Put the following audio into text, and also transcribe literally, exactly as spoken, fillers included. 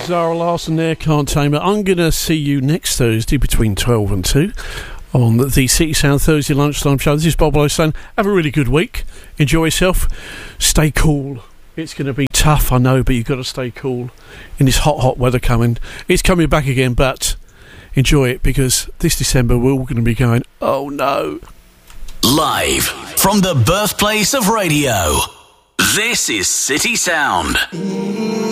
Zara Larsson there, Can't Tame It. I'm going to see you next Thursday between twelve and two on the City Sound Thursday lunchtime show. This is Bob Lowe saying, have a really good week. Enjoy yourself. Stay cool. It's going to be tough, I know, but you've got to stay cool in this hot, hot weather coming. It's coming back again, but enjoy it, because this December we're all going to be going, oh no. Live from the birthplace of radio, this is City Sound.